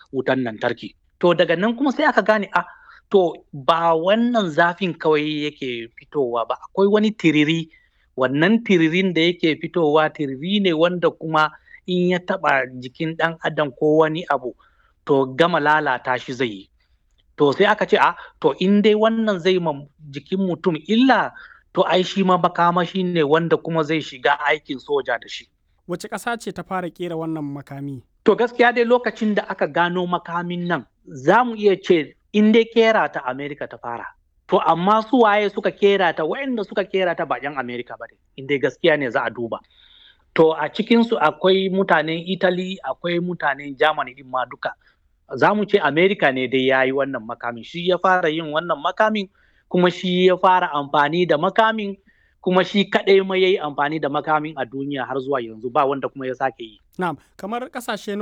wutan lantarki. To daga nan kuma sai aka gane to ba wannan zafin kawai yake fitowa ba, akwai wani tiriri, wannan tiririn da yake fitowa tiriri ne wanda kuma in ya taɓa jikin ɗan adam ko wani abu to gama lalata shi zai yi. To sai aka ce to in dai wannan zai ma jikin mutum illa to ai shi ma makamashi ne wanda kuma zai shiga aikin soja da shi. Wace ƙasa ce ta fara ƙera wannan makami? To gaskiya dai lokacin da aka gano makamin nan za mu iya ce in dai kera ta Amerika ta fara. To amma su waye suka kera ta, waɗanda suka kera ta ba 'yan Amerika ba ne, in dai gaskiya ne za a duba. To a cikinsu akwai mutanen Italy, akwai mutanen Germany din ma duka. Za mu ce Amerika ne dai ya yi wannan makamin, shi ya fara yin wannan makamin, kuma shi ya fara amfani da makamin, kuma shi kaɗai ma ya yi amfani da makamin a duniya har zuwa yanzu ba wanda kuma ya sake yi. Na'am, kamar ƙasashe